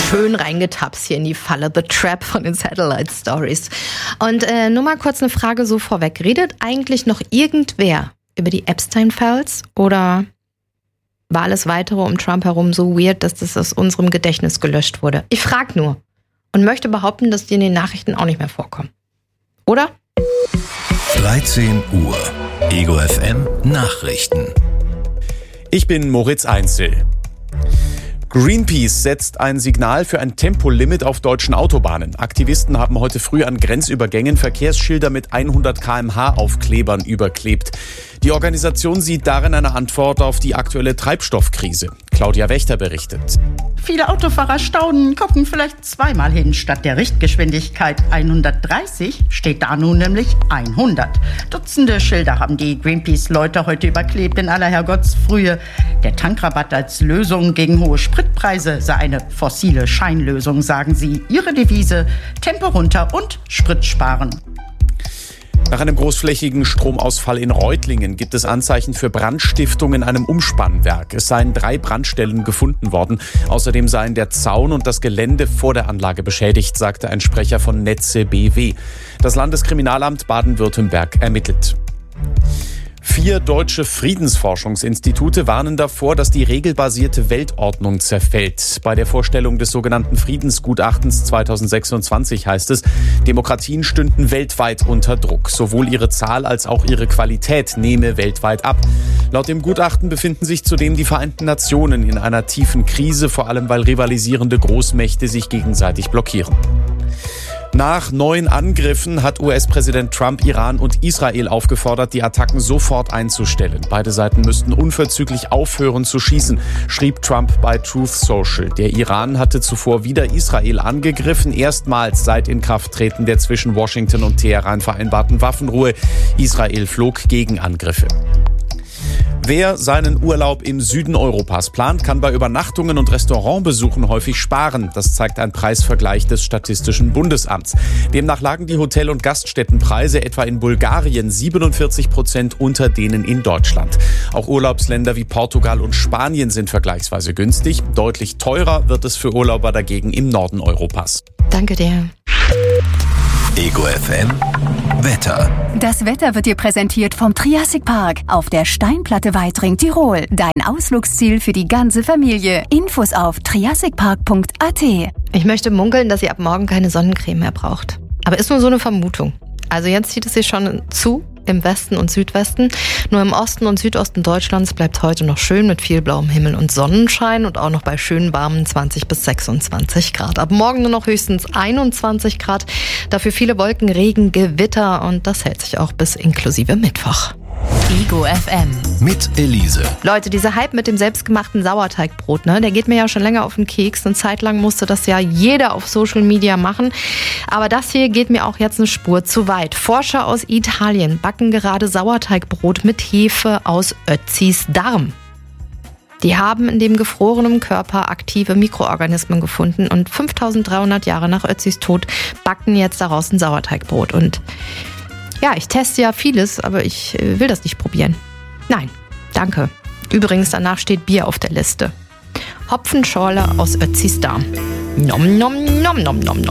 schön reingetapst hier in die Falle The Trap von den Satellite Stories. Und nur mal kurz eine Frage so vorweg. Redet eigentlich noch irgendwer über die Epstein-Files oder war alles Weitere um Trump herum so weird, dass das aus unserem Gedächtnis gelöscht wurde? Ich frage nur und möchte behaupten, dass die in den Nachrichten auch nicht mehr vorkommen. Oder? 13 Uhr. Ego FM Nachrichten. Ich bin Moritz Einzel. Greenpeace setzt ein Signal für ein Tempolimit auf deutschen Autobahnen. Aktivisten haben heute früh an Grenzübergängen Verkehrsschilder mit 100 km/h Aufklebern überklebt. Die Organisation sieht darin eine Antwort auf die aktuelle Treibstoffkrise. Claudia Wächter berichtet. Viele Autofahrer staunen, gucken vielleicht zweimal hin. Statt der Richtgeschwindigkeit 130 steht da nun nämlich 100. Dutzende Schilder haben die Greenpeace-Leute heute überklebt in aller Herrgottsfrühe. Der Tankrabatt als Lösung gegen hohe Spritpreise sei eine fossile Scheinlösung, sagen sie. Ihre Devise: Tempo runter und Sprit sparen. Nach einem großflächigen Stromausfall in Reutlingen gibt es Anzeichen für Brandstiftung in einem Umspannwerk. Es seien 3 Brandstellen gefunden worden. Außerdem seien der Zaun und das Gelände vor der Anlage beschädigt, sagte ein Sprecher von Netze BW. Das Landeskriminalamt Baden-Württemberg ermittelt. 4 deutsche Friedensforschungsinstitute warnen davor, dass die regelbasierte Weltordnung zerfällt. Bei der Vorstellung des sogenannten Friedensgutachtens 2026 heißt es, Demokratien stünden weltweit unter Druck. Sowohl ihre Zahl als auch ihre Qualität nehme weltweit ab. Laut dem Gutachten befinden sich zudem die Vereinten Nationen in einer tiefen Krise, vor allem weil rivalisierende Großmächte sich gegenseitig blockieren. Nach neuen Angriffen hat US-Präsident Trump Iran und Israel aufgefordert, die Attacken sofort einzustellen. Beide Seiten müssten unverzüglich aufhören zu schießen, schrieb Trump bei Truth Social. Der Iran hatte zuvor wieder Israel angegriffen, erstmals seit Inkrafttreten der zwischen Washington und Teheran vereinbarten Waffenruhe. Israel flog Gegenangriffe. Wer seinen Urlaub im Süden Europas plant, kann bei Übernachtungen und Restaurantbesuchen häufig sparen. Das zeigt ein Preisvergleich des Statistischen Bundesamts. Demnach lagen die Hotel- und Gaststättenpreise etwa in Bulgarien 47% unter denen in Deutschland. Auch Urlaubsländer wie Portugal und Spanien sind vergleichsweise günstig. Deutlich teurer wird es für Urlauber dagegen im Norden Europas. Danke dir. Ego FM Wetter. Das Wetter wird dir präsentiert vom Triassic Park auf der Steinplatte Weitring, Tirol. Dein Ausflugsziel für die ganze Familie. Infos auf triassicpark.at. Ich möchte munkeln, dass ihr ab morgen keine Sonnencreme mehr braucht. Aber ist nur so eine Vermutung. Also jetzt zieht es sich schon zu im Westen und Südwesten. Nur im Osten und Südosten Deutschlands bleibt heute noch schön mit viel blauem Himmel und Sonnenschein und auch noch bei schönen warmen 20 bis 26 Grad. Ab morgen nur noch höchstens 21 Grad. Dafür viele Wolken, Regen, Gewitter und das hält sich auch bis inklusive Mittwoch. Ego FM. Mit Elise. Leute, dieser Hype mit dem selbstgemachten Sauerteigbrot, der geht mir ja schon länger auf den Keks. Eine Zeit lang musste das ja jeder auf Social Media machen. Aber das hier geht mir auch jetzt eine Spur zu weit. Forscher aus Italien backen gerade Sauerteigbrot mit Hefe aus Ötzis Darm. Die haben in dem gefrorenen Körper aktive Mikroorganismen gefunden und 5300 Jahre nach Ötzis Tod backen jetzt daraus ein Sauerteigbrot. Und ja, ich teste ja vieles, aber ich will das nicht probieren. Nein, danke. Übrigens, danach steht Bier auf der Liste. Hopfenschorle aus Ötzis Darm. Nom, nom, nom, nom, nom, nom.